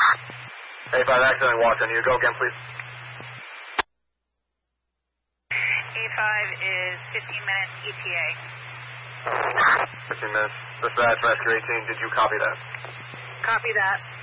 A5 accidentally walked on you. Go again, please. A5 is 15 minutes ETA. 15 minutes. Dispatch, rescue 18. Did you copy that? Copy that.